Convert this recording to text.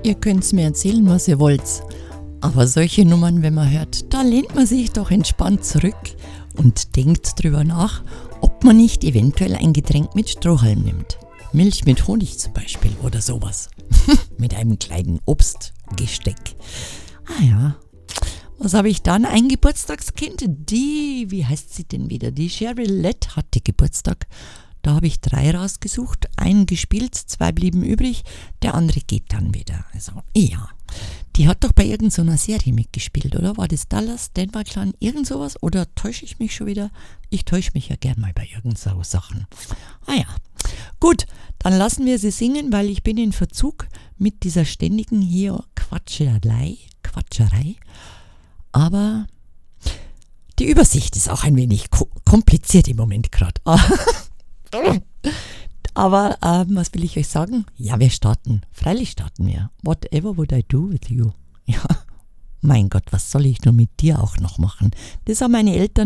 Ihr könnt's mir erzählen, was ihr wollt. Aber solche Nummern, wenn man hört, da lehnt man sich doch entspannt zurück und denkt drüber nach, ob man nicht eventuell ein Getränk mit Strohhalm nimmt. Milch mit Honig zum Beispiel oder sowas. Mit einem kleinen Obstgesteck. Ah ja. Was habe ich dann? Ein Geburtstagskind. Wie heißt sie denn wieder? Die Cheryl Lett hatte Geburtstag. Da habe ich 3 rausgesucht, einen gespielt, 2 blieben übrig, der andere geht dann wieder. Also, ja. Die hat doch bei irgendeiner Serie mitgespielt, oder? War das Dallas, Denver Clan, irgend sowas? Oder täusche ich mich schon wieder? Ich täusche mich ja gern mal bei irgend so Sachen. Ah ja. Gut, dann lassen wir sie singen, weil ich bin in Verzug mit dieser ständigen hier Quatscherei. Aber die Übersicht ist auch ein wenig kompliziert im Moment gerade. Aber was will ich euch sagen? Ja, wir starten. Freilich starten wir. Whatever would I do with you? Ja, mein Gott, was soll ich nur mit dir auch noch machen? Das haben meine Eltern